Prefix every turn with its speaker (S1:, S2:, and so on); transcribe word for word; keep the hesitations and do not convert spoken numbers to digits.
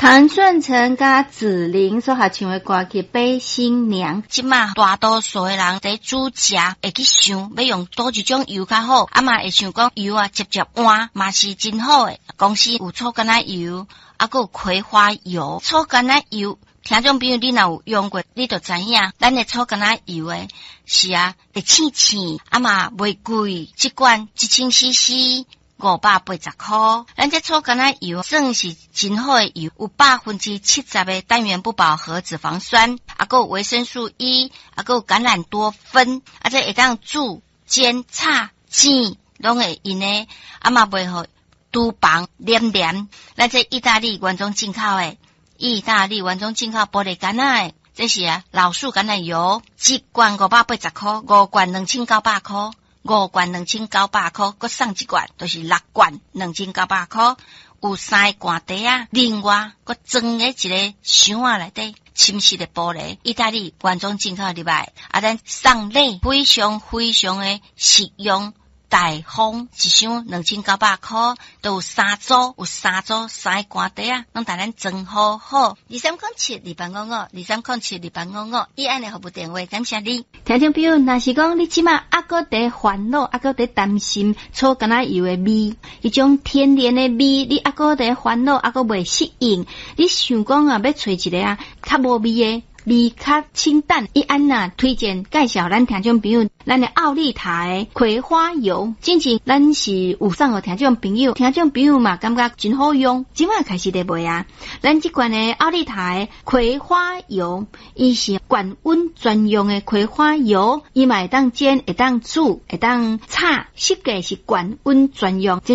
S1: 唐顺成甲子玲所合唱的歌曲《背新娘》，
S2: 即马大多数的人在煮食会去想要用倒一种油较好，啊嘛会想讲油啊直接换嘛是真好的。公司有醋橄榄油，啊还有葵花油。醋橄榄油，听众朋友你若有用过，你就知影，咱的醋橄榄油诶是啊，会青青，啊嘛袂贵，一罐一千 C C。五百八十块，咱这醋橄榄油算是真好的油，有百分之七十的单元不饱和脂肪酸，啊，还有维生素 E， 啊，还有橄榄多酚，啊，这会当煮、煎、炒、煎，拢会用的，啊嘛袂好厨房黏黏。咱这意大利原装进口的，意大利原装进口玻璃橄榄的，这是啊老树橄榄油，一罐五百八十块，五罐两千九百块。五罐两千九百块，搁送一罐，就是六罐两千九百块。有三个罐底啊，另外搁装个一个箱啊内底，深色的玻璃，意大利原装进口入来，啊，咱送礼非常非常的实用。大方一箱两千九百块，都有三组，有三组三个罐底啊，拢带咱装好好。二三空七二八五五，二三空七二八五五，以安尼服务电话，感谢你。
S1: 听众朋友，若是讲你即马还搁在烦恼，还搁在担心醋橄榄油的味，迄种天然的味，你还搁在烦恼，还搁未适应，你想讲啊，要找一个啊较无味的。味较清淡，伊安呐推荐介绍咱听众朋友，咱的奥利塔葵花油，真正咱是有送互听众朋友，听众朋友嘛感觉真好用，即马开始在卖啊。咱这款的奥利塔葵花油，伊是高温专用的葵花油，伊嘛会当煎，会当煮，会当炒，设计是高温专用。